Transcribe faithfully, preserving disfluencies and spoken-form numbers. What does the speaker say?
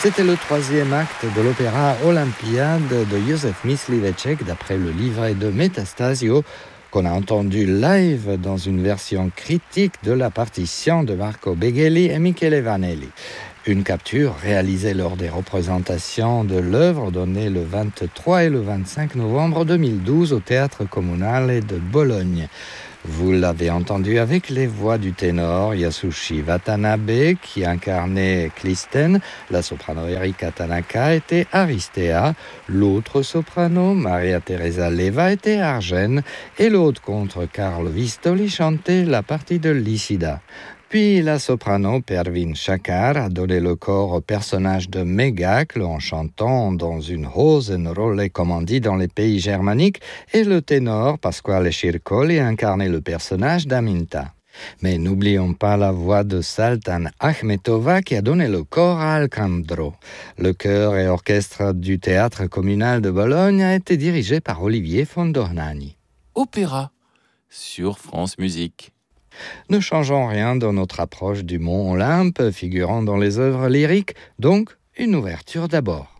C'était le troisième acte de l'opéra Olympiade de Józef Mysliveček d'après le livret de Metastasio qu'on a entendu live dans une version critique de la partition de Marco Begheli et Michele Vanelli. Une capture réalisée lors des représentations de l'œuvre données le vingt-trois et le vingt-cinq novembre deux mille douze au Théâtre Comunale de Bologne. Vous l'avez entendu avec les voix du ténor Yasushi Watanabe qui incarnait Clistène, la soprano Erika Tanaka était Aristea, l'autre soprano Maria Teresa Leva était Argène et l'autre contre Carlo Vistoli chantait la partie de Lycida. Puis la soprano Pervin Shakar a donné le corps au personnage de Mégacle en chantant dans une Hosenrolle comme on dit dans les pays germaniques et le ténor Pasquale Circoli a incarné le personnage d'Aminta. Mais n'oublions pas la voix de Saltan Achmetova qui a donné le corps à Alcandro. Le chœur et orchestre du théâtre communal de Bologne a été dirigé par Olivier Fondornani. Opéra sur France Musique. Ne changeons rien dans notre approche du mont Olympe, figurant dans les œuvres lyriques, donc une ouverture d'abord.